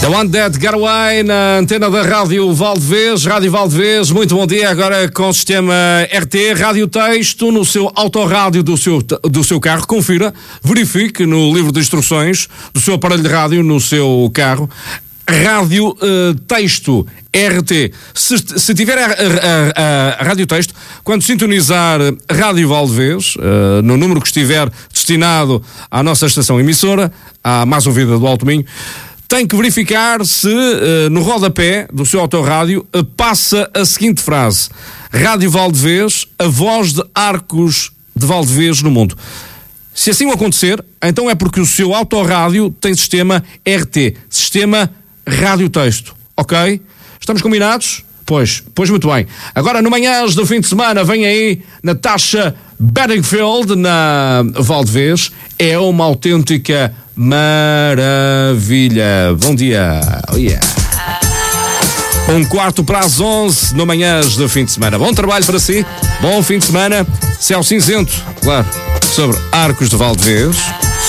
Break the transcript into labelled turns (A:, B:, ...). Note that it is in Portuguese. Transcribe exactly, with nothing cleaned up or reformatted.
A: The One That Got Away na antena da Rádio Valdevez. Rádio Valdevez, muito bom dia. Agora com o sistema R T, Rádio Texto, no seu autorrádio do seu, do seu carro. Confira, verifique no livro de instruções do seu aparelho de rádio no seu carro. Rádio uh, Texto R T. Se, se tiver a, a, a, a Rádio Texto, quando sintonizar Rádio Valdevez, uh, no número que estiver destinado à nossa estação emissora, à mais ouvida do Alto Minho, tem que verificar se uh, no rodapé do seu autorrádio uh, passa a seguinte frase: Rádio Valdevez, a voz de Arcos de Valdevez no mundo. Se assim o acontecer, então é porque o seu autorrádio tem sistema R T, sistema Rádio Texto, ok? Estamos combinados? Pois, pois muito bem. Agora, no Manhãs do fim de semana, vem aí Natasha Bedingfield na Valdevez. É uma autêntica maravilha. Bom dia. Oh yeah. Um quarto para as onze no Manhãs do fim de semana. Bom trabalho para si. Bom fim de semana. Céu cinzento, claro, sobre Arcos de Valdevez.